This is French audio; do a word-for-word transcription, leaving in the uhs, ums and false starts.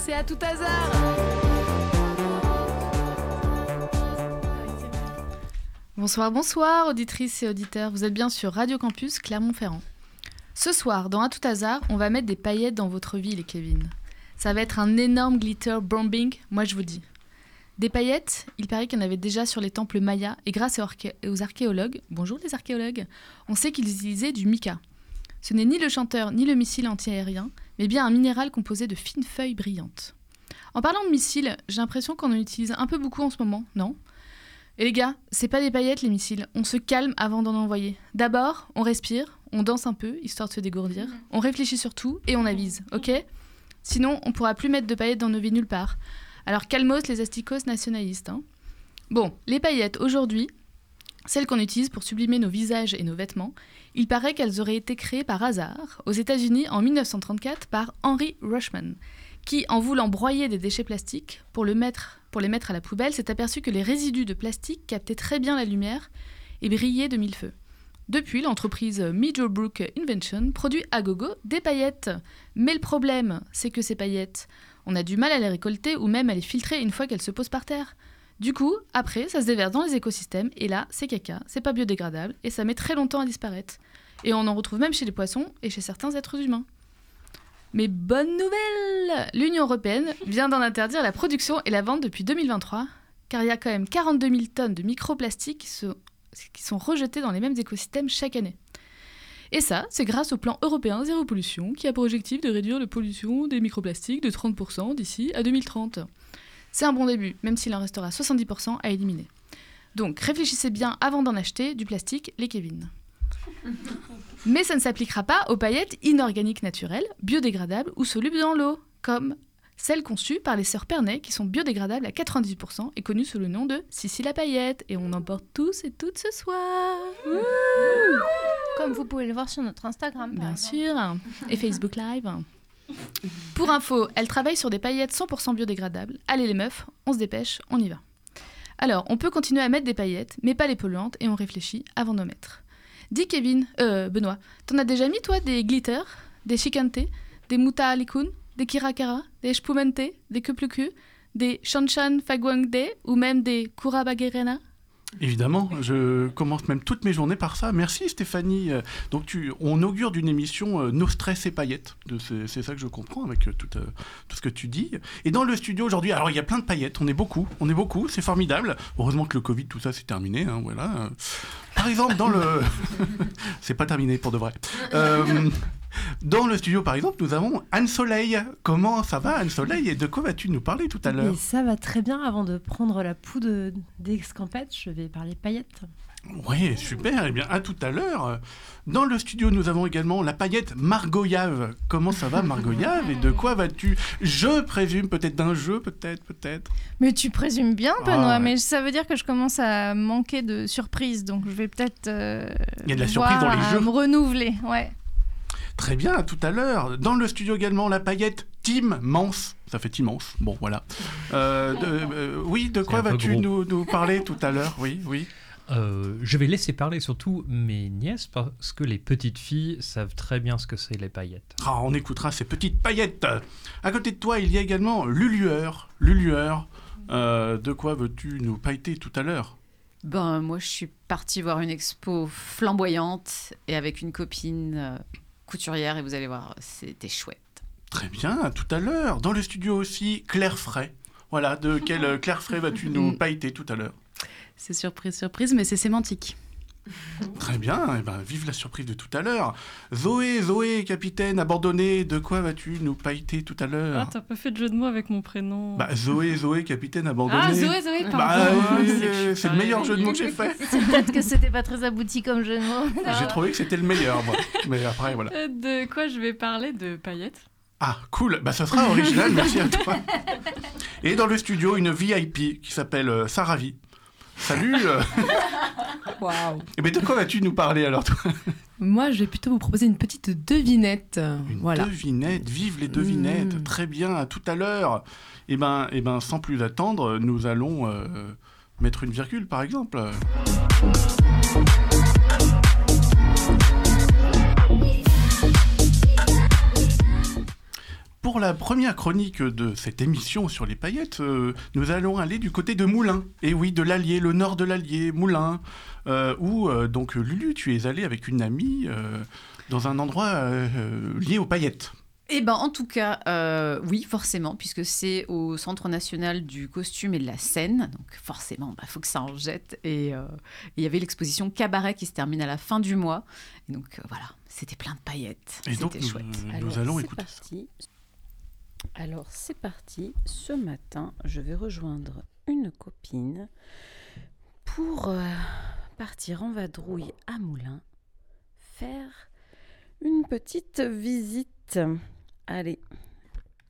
c'est à tout hasard. Bonsoir, bonsoir, auditrices et auditeurs. Vous êtes bien sur Radio Campus Clermont-Ferrand. Ce soir, dans À tout hasard, on va mettre des paillettes dans votre vie, les Kevin. Ça va être un énorme glitter bombing, moi je vous dis. Des paillettes, il paraît qu'il y en avait déjà sur les temples mayas, et grâce aux, arché- aux archéologues, bonjour les archéologues, on sait qu'ils utilisaient du mica. Ce n'est ni le chanteur ni le missile antiaérien, mais bien un minéral composé de fines feuilles brillantes. En parlant de missiles, j'ai l'impression qu'on en utilise un peu beaucoup en ce moment, non ? Et les gars, c'est pas des paillettes les missiles, on se calme avant d'en envoyer. D'abord, on respire, on danse un peu, histoire de se dégourdir, on réfléchit sur tout et on avise, ok ? Sinon, on pourra plus mettre de paillettes dans nos vies nulle part. Alors calmos les asticos nationalistes. Hein. Bon, les paillettes aujourd'hui, celles qu'on utilise pour sublimer nos visages et nos vêtements, il paraît qu'elles auraient été créées par hasard aux États-Unis en dix-neuf cent trente-quatre par Henry Rushman, qui, en voulant broyer des déchets plastiques pour, le mettre, pour les mettre à la poubelle, s'est aperçu que les résidus de plastique captaient très bien la lumière et brillaient de mille feux. Depuis, l'entreprise Meadowbrook Invention produit à gogo des paillettes. Mais le problème, c'est que ces paillettes, on a du mal à les récolter ou même à les filtrer une fois qu'elles se posent par terre. Du coup, après, ça se déverse dans les écosystèmes et là, c'est caca, c'est pas biodégradable et ça met très longtemps à disparaître. Et on en retrouve même chez les poissons et chez certains êtres humains. Mais bonne nouvelle ! L'Union européenne vient d'en interdire la production et la vente depuis deux mille vingt-trois, car il y a quand même quarante-deux mille tonnes de microplastiques qui, se, qui sont rejetés dans les mêmes écosystèmes chaque année. Et ça, c'est grâce au plan européen Zéro Pollution, qui a pour objectif de réduire la pollution des microplastiques de trente pour cent d'ici à deux mille trente. C'est un bon début, même s'il en restera soixante-dix pour cent à éliminer. Donc réfléchissez bien avant d'en acheter du plastique, les Kevin. Mais ça ne s'appliquera pas aux paillettes inorganiques naturelles, biodégradables ou solubles dans l'eau, comme celles conçues par les sœurs Pernet, qui sont biodégradables à quatre-vingt-dix pour cent et connues sous le nom de Sissi la paillette. Et on en porte tous et toutes ce soir. Ouh. Comme vous pouvez le voir sur notre Instagram. Bien sûr, et Facebook Live. Pour info, elle travaille sur des paillettes cent pour cent biodégradables. Allez les meufs, on se dépêche, on y va. Alors, on peut continuer à mettre des paillettes, mais pas les polluantes, et on réfléchit avant d'en mettre. Dis Kevin, euh, Benoît, t'en as déjà mis toi des glitters, des chicante, des muta alikun, des kirakara, des spumante, des kupluku, des shanshan fagwangde ou même des kurabagerena? Évidemment, je commence même toutes mes journées par ça. Merci Stéphanie. Donc tu, on augure d'une émission euh, No Stress et paillettes. De, c'est, c'est ça que je comprends avec euh, tout, euh, tout ce que tu dis. Et dans le studio aujourd'hui, alors il y a plein de paillettes. On est beaucoup, on est beaucoup, c'est formidable. Heureusement que le Covid, tout ça, c'est terminé. Hein, voilà. Par exemple, dans le... c'est pas terminé pour de vrai. Euh... Dans le studio, par exemple, nous avons Anne-Soleil. Comment ça va, Anne-Soleil ? Et de quoi vas-tu nous parler tout à l'heure ? Et ça va très bien. Avant de prendre la poudre d'escampette, je vais parler paillettes. Oui, super. Eh bien, à tout à l'heure. Dans le studio, nous avons également la paillette Margoyave. Comment ça va, Margoyave ? Et de quoi vas-tu ? Je présume peut-être d'un jeu, peut-être, peut-être. Mais tu présumes bien, Benoît, ah, ouais. mais ça veut dire que je commence à manquer de surprises, donc je vais peut-être euh, Il y a de la surprise dans les jeux. me renouveler, ouais. Très bien, à tout à l'heure. Dans le studio également, la paillette Tim Mance. Ça fait immense. Bon, voilà. Euh, de, euh, oui, de quoi vas-tu nous, nous parler tout à l'heure ? Oui, oui. Euh, je vais laisser parler surtout mes nièces parce que les petites filles savent très bien ce que c'est les paillettes. Ah, on écoutera ces petites paillettes. À côté de toi, il y a également Lulueur. Lulueur, euh, de quoi veux-tu nous pailleter tout à l'heure ? Ben, moi, je suis partie voir une expo flamboyante et avec une copine euh, couturière et vous allez voir, c'était chouette. Très bien, à tout à l'heure. Dans le studio aussi, Claire Frey. Voilà, de quelle Claire Frey vas-tu nous pailleter tout à l'heure ? C'est surprise, surprise, mais c'est sémantique. Très bien, eh ben, vive la surprise de tout à l'heure. Zoé, Zoé, capitaine abandonné, de quoi vas-tu nous pailleter tout à l'heure ? Ah, t'as pas fait de jeu de mots avec mon prénom. Bah, Zoé, Zoé, capitaine abandonné. Ah, Zoé, Zoé, pardon. Bah, Oh, euh, c'est, c'est le meilleur jeu de mots que j'ai fait. C'est peut-être que c'était pas très abouti comme jeu de mots. J'ai trouvé que c'était le meilleur, moi. Mais après, voilà. Euh, de quoi je vais parler ? De paillettes. Ah, cool. Bah, ça sera original, merci à toi. Et dans le studio, une V I P qui s'appelle euh, Saravi. Salut. euh. Waouh. Et bien, de quoi vas-tu nous parler alors, toi ? Moi, je vais plutôt vous proposer une petite devinette. Une voilà. devinette, vive les devinettes. Mmh. Très bien, à tout à l'heure. Et ben, et ben, sans plus attendre, nous allons euh, mettre une virgule, par exemple. Pour pour la première chronique de cette émission sur les paillettes, euh, nous allons aller du côté de Moulins. Et oui, de l'Allier, le nord de l'Allier, Moulins, euh, où euh, donc Lulu, tu es allée avec une amie euh, dans un endroit euh, lié aux paillettes. Eh ben, en tout cas, euh, oui, forcément, puisque c'est au Centre national du costume et de la scène. Donc, forcément, il bah, faut que ça en jette. Et euh, il y avait l'exposition Cabaret qui se termine à la fin du mois. Et donc, euh, voilà, c'était plein de paillettes. Et donc, c'était nous, chouette. nous Alors, allons c'est écouter parti. Alors, c'est parti. Ce matin, je vais rejoindre une copine pour euh, partir en vadrouille à Moulins, faire une petite visite. Allez,